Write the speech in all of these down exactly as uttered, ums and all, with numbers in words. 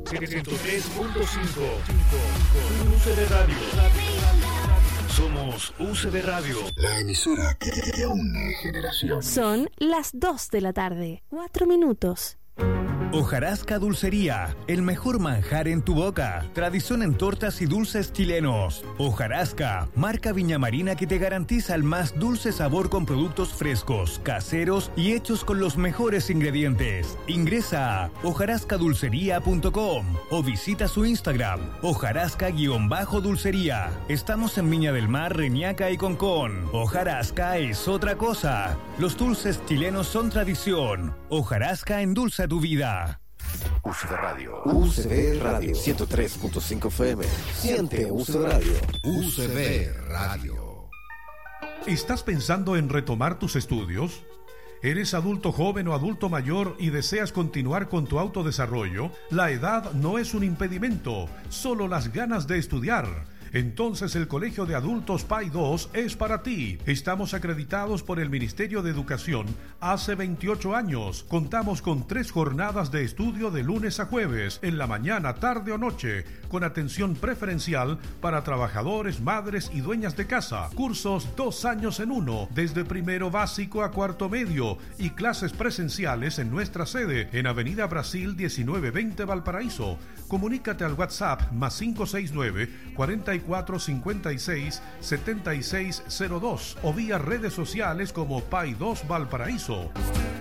ciento tres punto cinco. U C B Radio. Somos U C B Radio. La emisora que une generaciones. Son las dos de la tarde. Cuatro minutos. Hojarasca Dulcería, el mejor manjar en tu boca. Tradición en tortas y dulces chilenos. Hojarasca, marca viñamarina que te garantiza el más dulce sabor con productos frescos, caseros y hechos con los mejores ingredientes. Ingresa a hojarasca dulcería punto com o visita su Instagram, hojarasca-dulcería. Estamos en Viña del Mar, Reñaca y Concón. Hojarasca es otra cosa. Los dulces chilenos son tradición. Hojarasca endulza tu vida. U C B Radio. U C B Radio ciento tres punto cinco F M. Siente U C B Radio. U C B Radio. ¿Estás pensando en retomar tus estudios? ¿Eres adulto joven o adulto mayor y deseas continuar con tu autodesarrollo? La edad no es un impedimento, solo las ganas de estudiar. Entonces el Colegio de Adultos P A I dos es para ti. Estamos acreditados por el Ministerio de Educación hace veintiocho años. Contamos con tres jornadas de estudio de lunes a jueves, en la mañana, tarde o noche, con atención preferencial para trabajadores, madres y dueñas de casa. Cursos dos años en uno, desde primero básico a cuarto medio, y clases presenciales en nuestra sede, en Avenida Brasil diecinueve veinte Valparaíso. Comunícate al WhatsApp más cinco seis nueve, cuarenta y cuatro cincuenta y seis, setenta y seis cero dos o vía redes sociales como P A I dos Valparaíso.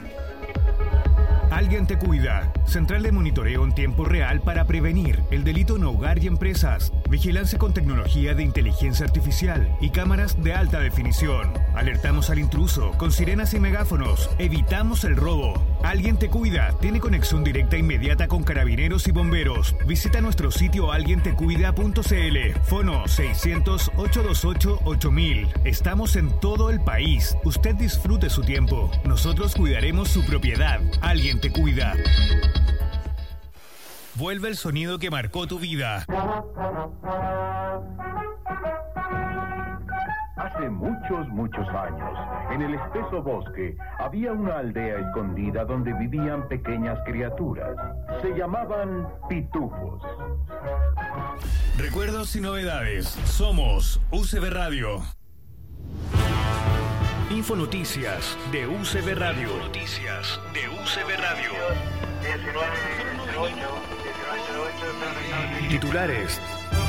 Alguien te cuida. Central de monitoreo en tiempo real para prevenir el delito en hogar y empresas. Vigilancia con tecnología de inteligencia artificial y cámaras de alta definición. Alertamos al intruso con sirenas y megáfonos. Evitamos el robo. Alguien te cuida. Tiene conexión directa inmediata con carabineros y bomberos. Visita nuestro sitio alguien te cuida punto c l. Fono seiscientos, ochocientos veintiocho, ocho mil. Estamos en todo el país. Usted disfrute su tiempo. Nosotros cuidaremos su propiedad. Alguien te cuida. Vuelve el sonido que marcó tu vida. Hace muchos, muchos años, en el espeso bosque, había una aldea escondida donde vivían pequeñas criaturas. Se llamaban pitufos. Recuerdos y novedades. Somos U C B Radio. Infonoticias de U C B Radio. Noticias de U C B Radio. Titulares.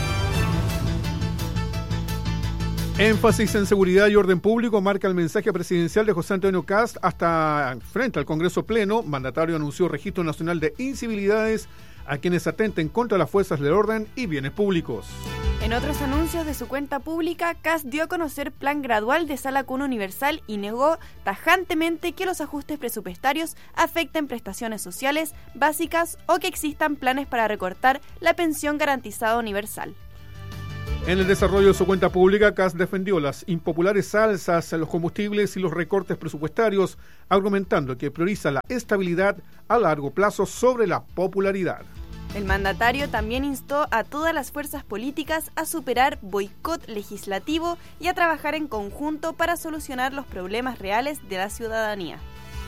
Énfasis en seguridad y orden público marca el mensaje presidencial de José Antonio Kast hasta frente al Congreso Pleno. Mandatario anunció registro nacional de incivilidades a quienes atenten contra las fuerzas del orden y bienes públicos. En otros anuncios de su cuenta pública, Kast dio a conocer plan gradual de sala cuna universal y negó tajantemente que los ajustes presupuestarios afecten prestaciones sociales básicas o que existan planes para recortar la pensión garantizada universal. En el desarrollo de su cuenta pública, Kast defendió las impopulares alzas en los combustibles y los recortes presupuestarios, argumentando que prioriza la estabilidad a largo plazo sobre la popularidad. El mandatario también instó a todas las fuerzas políticas a superar boicot legislativo y a trabajar en conjunto para solucionar los problemas reales de la ciudadanía.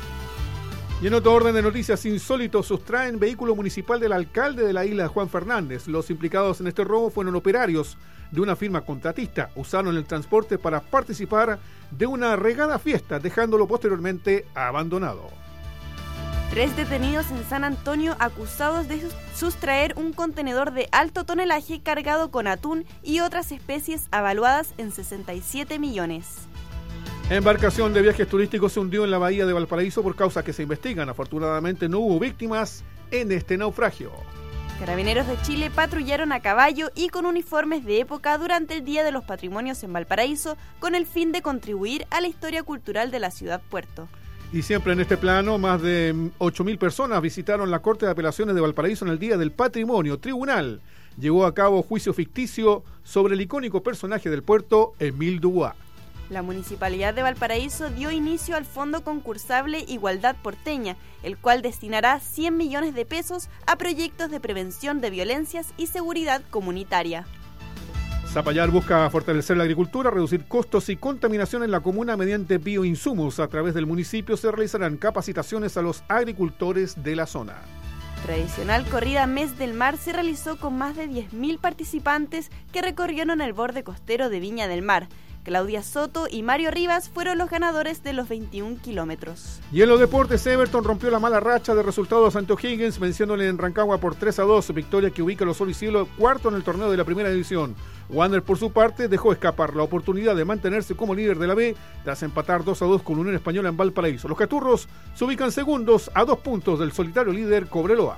Y en otro orden de noticias insólitos, sustraen vehículo municipal del alcalde de la isla, Juan Fernández. Los implicados en este robo fueron operarios de una firma contratista. Usaron el transporte para participar de una regada fiesta, dejándolo posteriormente abandonado. Tres detenidos en San Antonio acusados de sustraer un contenedor de alto tonelaje cargado con atún y otras especies avaluadas en sesenta y siete millones. Embarcación de viajes turísticos se hundió en la bahía de Valparaíso por causas que se investigan. Afortunadamente no hubo víctimas en este naufragio. Carabineros de Chile patrullaron a caballo y con uniformes de época durante el Día de los Patrimonios en Valparaíso con el fin de contribuir a la historia cultural de la ciudad puerto. Y siempre en este plano, más de ocho mil personas visitaron la Corte de Apelaciones de Valparaíso en el Día del Patrimonio. Tribunal llevó a cabo juicio ficticio sobre el icónico personaje del puerto, Émile Dubois. La Municipalidad de Valparaíso dio inicio al Fondo Concursable Igualdad Porteña, el cual destinará cien millones de pesos a proyectos de prevención de violencias y seguridad comunitaria. Zapallar busca fortalecer la agricultura, reducir costos y contaminación en la comuna mediante bioinsumos. A través del municipio se realizarán capacitaciones a los agricultores de la zona. Tradicional corrida Mes del Mar se realizó con más de diez mil participantes que recorrieron el borde costero de Viña del Mar. Claudia Soto y Mario Rivas fueron los ganadores de los veintiún kilómetros. Y en los deportes, Everton rompió la mala racha de resultados ante O'Higgins, venciéndole en Rancagua por tres a dos, victoria que ubica a los Sol cuarto en el torneo de la primera división. Wander, por su parte, dejó escapar la oportunidad de mantenerse como líder de la B tras empatar dos a dos con Unión Española en Valparaíso. Los Caturros se ubican segundos a dos puntos del solitario líder Cobreloa.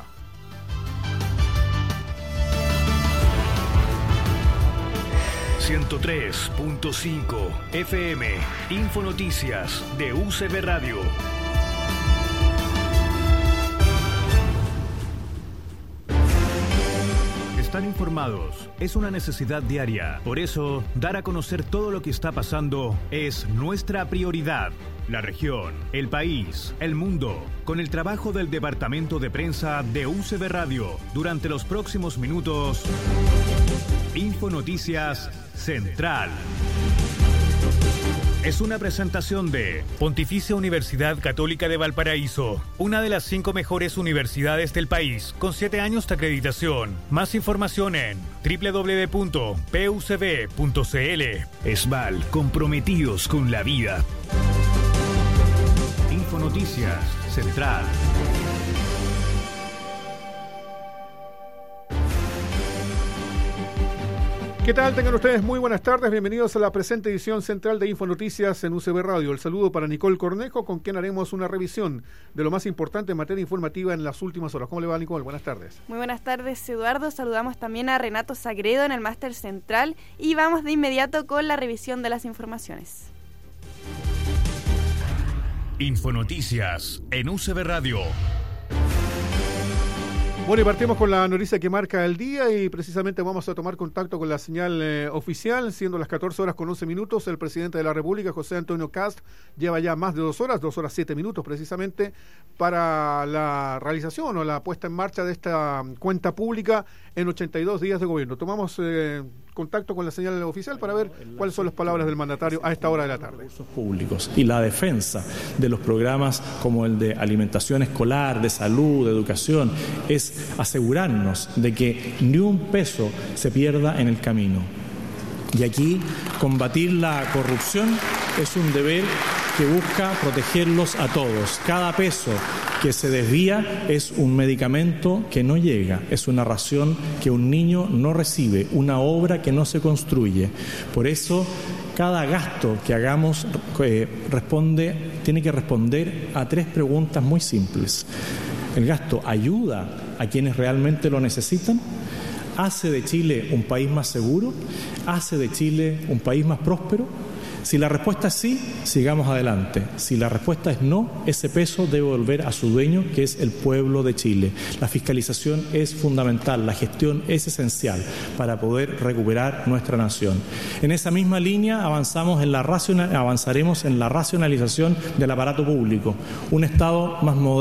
ciento tres punto cinco F M, Infonoticias de U C B Radio. Estar informados es una necesidad diaria. Por eso, dar a conocer todo lo que está pasando es nuestra prioridad. La región, el país, el mundo, con el trabajo del Departamento de Prensa de U C B Radio. Durante los próximos minutos, Infonoticias Central. Es una presentación de Pontificia Universidad Católica de Valparaíso, una de las cinco mejores universidades del país, con siete años de acreditación. Más información en doble u doble u doble u punto p u c b punto c l. ESVAL, comprometidos con la vida. Infonoticias Central. ¿Qué tal? Tengan ustedes muy buenas tardes, bienvenidos a la presente edición central de Infonoticias en U C B Radio. El saludo para Nicole Cornejo, con quien haremos una revisión de lo más importante en materia informativa en las últimas horas. ¿Cómo le va, Nicole? Buenas tardes. Muy buenas tardes, Eduardo. Saludamos también a Renato Sagredo en el Máster Central y vamos de inmediato con la revisión de las informaciones. Infonoticias en U C B Radio. Bueno, y partimos con la noticia que marca el día y precisamente vamos a tomar contacto con la señal eh, oficial, siendo las catorce horas con once minutos. El presidente de la República, José Antonio Kast, lleva ya más de dos horas, dos horas siete minutos precisamente, para la realización o la puesta en marcha de esta cuenta pública en ochenta y dos días de gobierno. Tomamos eh, contacto con la señal oficial para ver cuáles son las palabras del mandatario a esta hora de la tarde. Recursos públicos y la defensa de los programas como el de alimentación escolar, de salud, de educación, es asegurarnos de que ni un peso se pierda en el camino. Y aquí combatir la corrupción es un deber que busca protegerlos a todos. Cada peso que se desvía es un medicamento que no llega, es una ración que un niño no recibe, una obra que no se construye. Por eso, cada gasto que hagamos eh, responde, tiene que responder a tres preguntas muy simples. ¿El gasto ayuda a quienes realmente lo necesitan? ¿Hace de Chile un país más seguro? ¿Hace de Chile un país más próspero? Si la respuesta es sí, sigamos adelante. Si la respuesta es no, ese peso debe volver a su dueño, que es el pueblo de Chile. La fiscalización es fundamental, la gestión es esencial para poder recuperar nuestra nación. En esa misma línea avanzamos en la racional, avanzaremos en la racionalización del aparato público. Un Estado más moderno